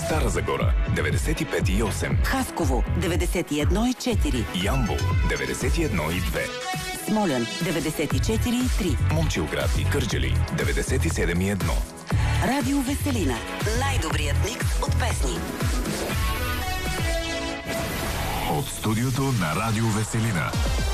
Стара Загора 95,8, Хасково 91,4, Ямбол 91,2, Смолян 94,3, Момчилград и Кърджали 97,1. Радио Веселина. Най-добрият микс от песни. От студиото на Радио Веселина.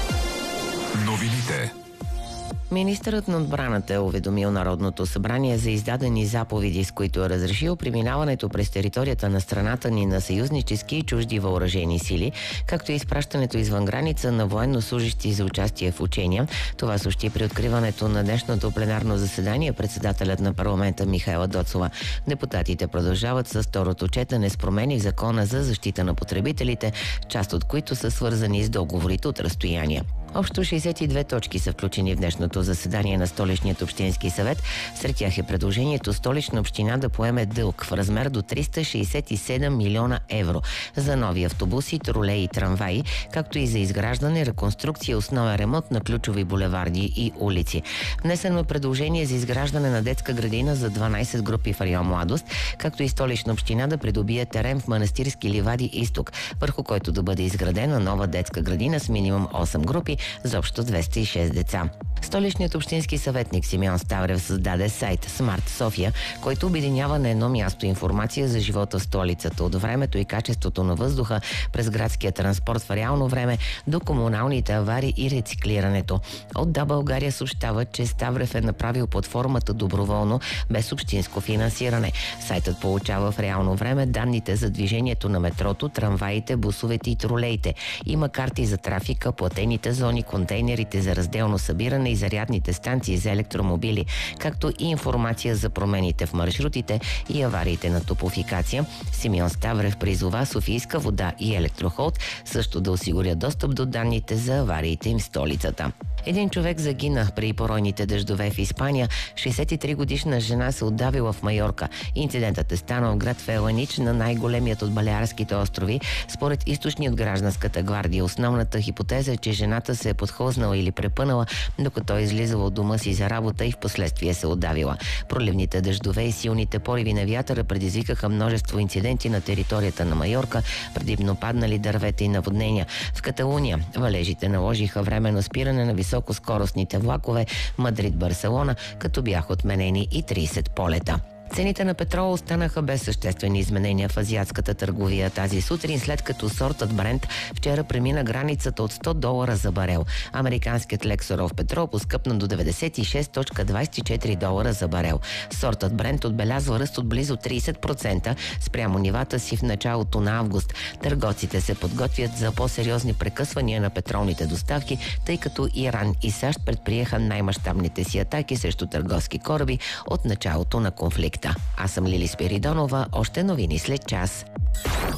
Новините. Министърът на отбраната е уведомил Народното събрание за издадени заповеди, с които е разрешил преминаването през територията на страната ни на съюзнически и чужди въоръжени сили, както и изпращането извън граница на военнослужащи за участие в учения. Това съобщи при откриването на днешното пленарно заседание председателят на парламента Михаела Доцова. Депутатите продължават с второто четене с промени в Закона за защита на потребителите, част от които са свързани с договорите от разстояние. Общо 62 точки са включени в днешното заседание на Столичният общински съвет. Сред тях е предложението Столична община да поеме дълг в размер до 367 милиона евро за нови автобуси, тролеи и трамваи, както и за изграждане, реконструкция и основен ремонт на ключови булеварди и улици. Внесено е предложение за изграждане на детска градина за 12 групи в район Младост, както и Столична община да придобие терен в Манастирски ливади Изток, върху който да бъде изградена нова детска градина с минимум 8 групи за общо 206 деца. Столичният общински съветник Симеон Ставрев създаде сайт Смарт София, който обединява на едно място информация за живота в столицата, от времето и качеството на въздуха през градския транспорт в реално време до комуналните аварии и рециклирането. От Да България съобщава, че Ставрев е направил платформата доброволно, без общинско финансиране. Сайтът получава в реално време данните за движението на метрото, трамваите, бусовете и тролеите. Има карти за трафика, платените зони, контейнерите за разделно събиране и зарядните станции за електромобили, както и информация за промените в маршрутите и авариите на топофикация. Симеон Ставрев призова Софийска вода и Електроход също да осигурят достъп до данните за авариите им в столицата. Един човек загина при поройните дъждове в Испания. 63-годишна жена се отдавила в Майорка. Инцидентът е станал в град Феланич, на най-големият от Балеарските острови. Според източни от гражданската гвардия, основната хипотеза е, че жената се е подхлъзнала или препънала, докато е излизала от дома си за работа и в последствие се отдавила. Проливните дъждове и силните пориви на вятъра предизвикаха множество инциденти на територията на Майорка, предимно паднали дървета и наводнения. В Каталуния валежите наложиха временно спиране на високоскоростните влакове Мадрид-Барселона, като бяха отменени и 30 полета. Цените на петрола останаха без съществени изменения в азиатската търговия тази сутрин, след като сортът Брент вчера премина границата от $100 за барел. Американският лексоров петрол поскъпна до $96.24 за барел. Сортът Брент отбелязва ръст от близо 30% спрямо нивата си в началото на август. Търговците се подготвят за по-сериозни прекъсвания на петролните доставки, тъй като Иран и САЩ предприеха най-мащабните си атаки срещу търговски кораби от началото на конфликта. Аз съм Лили Спиридонова. Още новини след час.